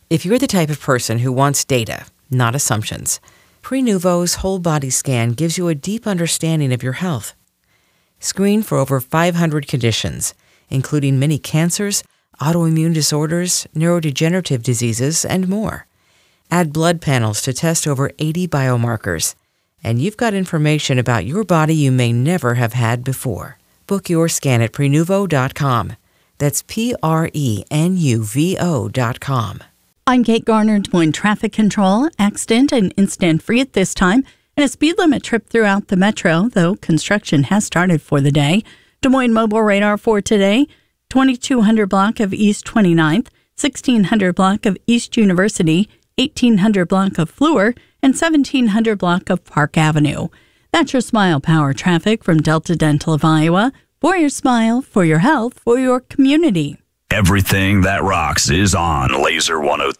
If you're the type of person who wants data, not assumptions, Prenuvo's whole body scan gives you a deep understanding of your health. Screen for over 500 conditions, including many cancers, autoimmune disorders, neurodegenerative diseases, and more. Add blood panels to test over 80 biomarkers, and you've got information about your body you may never have had before. Book your scan at Prenuvo.com. That's Prenuvo.com. I'm Kate Garner, Des Moines Traffic Control. Accident and incident-free at this time, and a speed limit trip throughout the metro, though construction has started for the day. Des Moines Mobile Radar for today, 2200 block of East 29th, 1600 block of East University, 1800 block of Fleur, and 1700 block of Park Avenue. That's your Smile Power traffic from Delta Dental of Iowa. For your smile, for your health, for your community. Everything that rocks is on Laser 103.